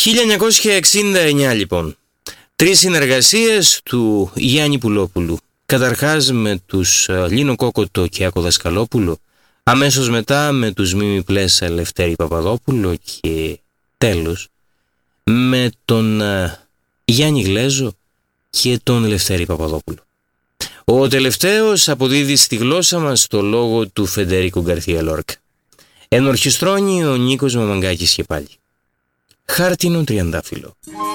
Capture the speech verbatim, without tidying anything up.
χίλια εννιακόσια εξήντα εννιά λοιπόν. Τρεις συνεργασίες του Γιάννη Πουλόπουλου. Καταρχάς με τους Λίνο Κόκοτο και Άκο Δασκαλόπουλο, αμέσως μετά με τους Μίμη Πλέσα, Λευτέρη Παπαδόπουλο και τέλος με τον Γιάννη Γλέζο και τον Λευτέρη Παπαδόπουλο. Ο τελευταίος αποδίδει στη γλώσσα μας το λόγο του Φεντερίκο Γκαρθία Λόρκα. Ενορχιστρώνει ο Νίκος Μαμαγκάκης και πάλι. Χάρτινο τριαντάφυλλο.